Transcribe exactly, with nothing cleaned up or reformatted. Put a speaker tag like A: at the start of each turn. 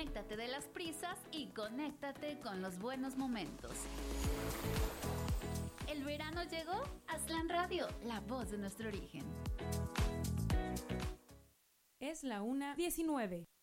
A: Desconéctate de las prisas y conéctate con los buenos momentos. ¿El verano llegó? Aztlán Radio, la voz de nuestro origen.
B: Es la una diecinueve.